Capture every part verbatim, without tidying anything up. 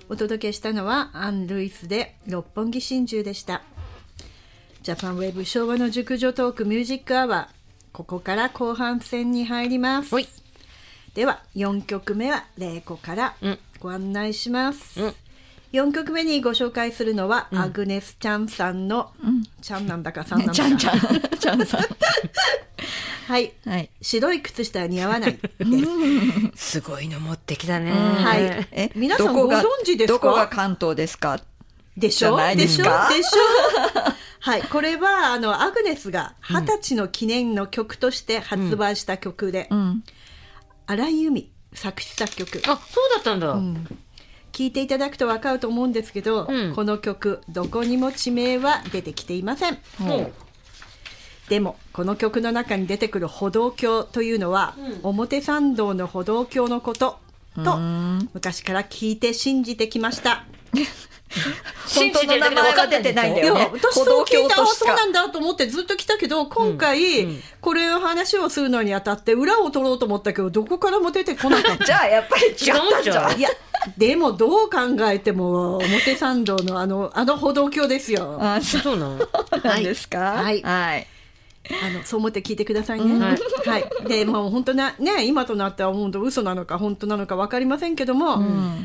お届けしたのはアン・ルイスで六本木心中でした。ジャパンウェブ昭和の熟女トークミュージックアワー、ここから後半戦に入ります。ではよんきょくめは玲子からご案内します、うん、よんきょくめにご紹介するのは、うん、アグネス・チャンさんの、うん、チャンなんだかさんなんだかチャンチャンチャンさんはい、はい、白い靴下は似合わないですすごいの持ってきたね、 はい、え皆さんご存知ですか？ どこが関東ですか？ でしょでしょでしょはい、これはあのアグネスがはたちの記念の曲として発売した曲で、うん、荒井由実作詞作曲。 あ、そうだったんだ、うん、 聞いていただくと分かると思うんですけど、うん、この曲どこにも地名は出てきていません、うん、でもこの曲の中に出てくる歩道橋というのは、うん、表参道の歩道橋のことと昔から聞いて信じてきました本当の名前は出てないんだよね。 私そう聞いた、そうなんだと思ってずっと来たけど、今回、うんうん、これの話をするのにあたって裏を取ろうと思ったけどどこからも出てこなかったじゃあやっぱり違ったんじゃん。 いやでもどう考えても表参道のあのあの歩道橋ですよ。 あ、そうなのなんですか。 はい、はい、あのそう思って聞いてくださいね、うんはいはい、でもう本当な、ね、今となっては本当嘘なのか本当なのか分かりませんけども、うん、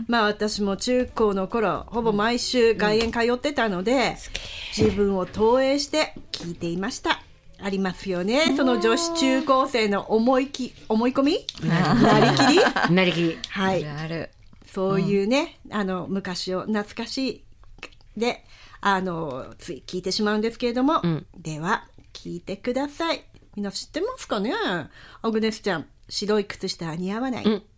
まあ私も中高の頃ほぼ毎週外苑通ってたので、うん、自分を投影して聞いていました。ありますよね、その女子中高生の思いき思い込みなりきりなりきり、 はい、あるそういうね、うん、あの昔を懐かしいであのつい聞いてしまうんですけれども、うん、では聞いてください。みんな知ってますかね。アグネスちゃん白い靴下は似合わない、うん